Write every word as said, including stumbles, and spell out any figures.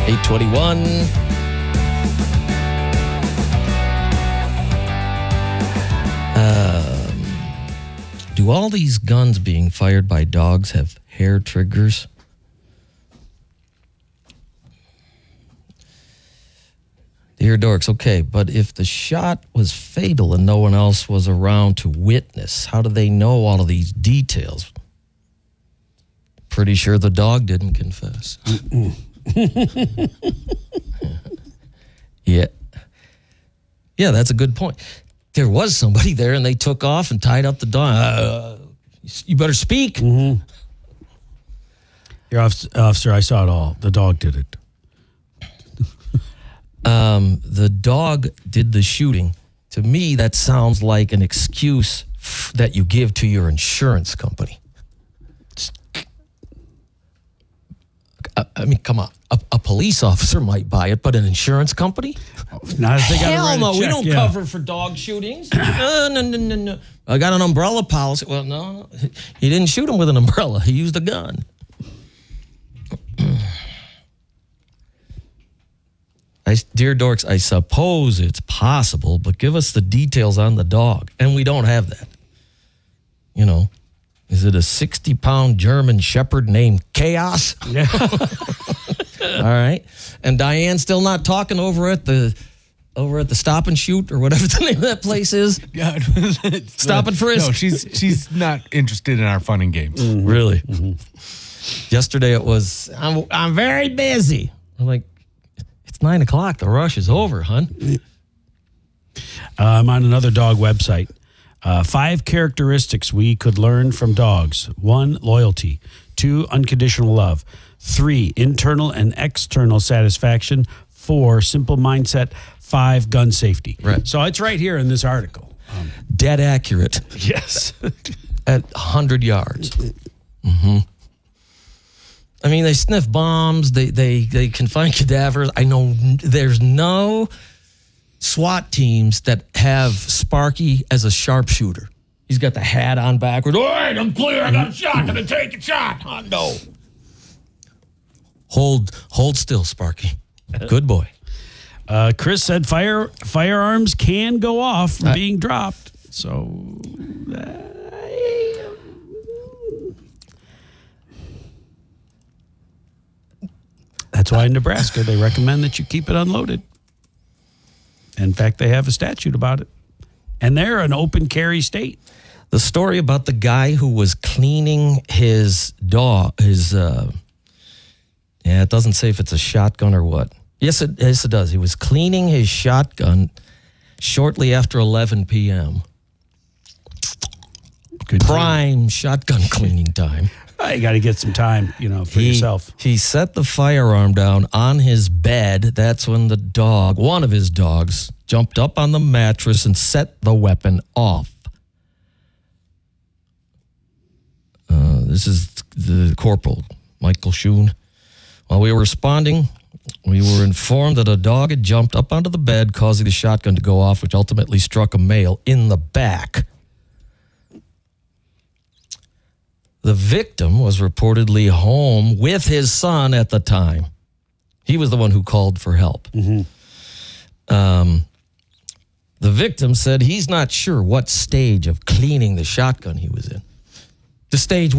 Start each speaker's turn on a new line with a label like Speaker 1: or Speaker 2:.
Speaker 1: eight twenty-one. Um, do all these guns being fired by dogs have hair triggers? Dear Dorks, okay, but if the shot was fatal and no one else was around to witness, how do they know all of these details? Pretty sure the dog didn't confess. yeah. Yeah, that's a good point. There was somebody there and they took off and tied up the dog. Uh, you better speak.
Speaker 2: Mm-hmm. Your officer, officer, I saw it all. The dog did it.
Speaker 1: Um, the dog did the shooting. To me, that sounds like an excuse f- that you give to your insurance company. I, I mean, come on. A, a police officer might buy it, but an insurance company?
Speaker 2: Not if they gotta
Speaker 1: Hell
Speaker 2: write a
Speaker 1: no, we
Speaker 2: check,
Speaker 1: don't
Speaker 2: yeah.
Speaker 1: cover for dog shootings. no, no, no, no, no. I got an umbrella policy. Well, no, no. He didn't shoot him with an umbrella. He used a gun. I, dear Dorks, I suppose it's possible, but give us the details on the dog. And we don't have that. You know, is it a sixty-pound German Shepherd named Chaos?
Speaker 2: Yeah.
Speaker 1: All right. And Diane's still not talking over at the over at the Stop and Shoot or whatever the name of that place is.
Speaker 3: Yeah,
Speaker 1: Stop and Frisk.
Speaker 3: No, she's she's not interested in our fun and games.
Speaker 1: Mm-hmm. Really? Mm-hmm. Yesterday it was, I'm, I'm very busy. I'm like, it's nine o'clock. The rush is over, hun.
Speaker 2: Uh, I'm on another dog website. Uh, five characteristics we could learn from dogs. One, loyalty. Two, unconditional love. Three, internal and external satisfaction. Four, simple mindset. Five, gun safety.
Speaker 1: Right.
Speaker 2: So it's right here in this article. Um,
Speaker 1: Dead accurate.
Speaker 2: yes.
Speaker 1: At one hundred yards. Mm-hmm. I mean, they sniff bombs. They, they, they can find cadavers. I know there's no SWAT teams that have Sparky as a sharpshooter. He's got the hat on backwards. All right, I'm clear. I got a shot. Gonna take a shot. Hondo. Hold, hold still, Sparky. Good boy.
Speaker 2: Uh, Chris said fire firearms can go off from
Speaker 1: Uh,
Speaker 2: being dropped. So uh, that's why in Nebraska they recommend that you keep it unloaded. In fact, they have a statute about it. And they're an open carry state.
Speaker 1: The story about the guy who was cleaning his dog, his, uh, yeah, it doesn't say if it's a shotgun or what. Yes, it, yes, it does. He was cleaning his shotgun shortly after eleven p.m.
Speaker 2: Good
Speaker 1: Prime shotgun cleaning time.
Speaker 2: time. You got to get some time, you know, for
Speaker 1: He,
Speaker 2: yourself.
Speaker 1: he set the firearm down on his bed. That's when the dog, one of his dogs, jumped up on the mattress and set the weapon off. Uh, this is the corporal, Michael Schoen. While we were responding, we were informed that a dog had jumped up onto the bed, causing the shotgun to go off, which ultimately struck a male in the back. The victim was reportedly home with his son at the time. He was the one who called for help. Mm-hmm. Um, the victim said he's not sure what stage of cleaning the shotgun he was in. The stage